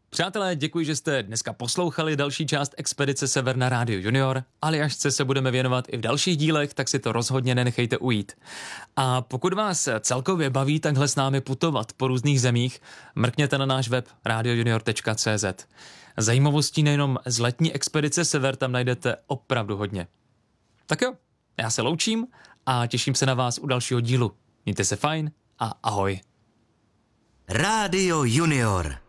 Přátelé, děkuji, že jste dneska poslouchali další část Expedice Sever na Rádio Junior. Aljašce se budeme věnovat i v dalších dílech, tak si to rozhodně nenechejte ujít. A pokud vás celkově baví takhle s námi putovat po různých zemích, mrkněte na náš web radiojunior.cz. Zajímavostí nejenom z letní expedice Sever tam najdete opravdu hodně. Tak jo, já se loučím a těším se na vás u dalšího dílu. Mějte se fajn a ahoj. Rádio Junior.